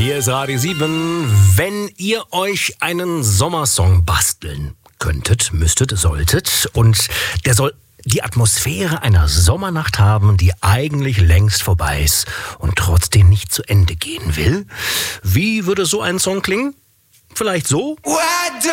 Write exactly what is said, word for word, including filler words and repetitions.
Hier ist Radio sieben. Wenn ihr euch einen Sommersong basteln könntet, müsstet, solltet und der soll die Atmosphäre einer Sommernacht haben, die eigentlich längst vorbei ist und trotzdem nicht zu Ende gehen will, wie würde so ein Song klingen? Vielleicht so?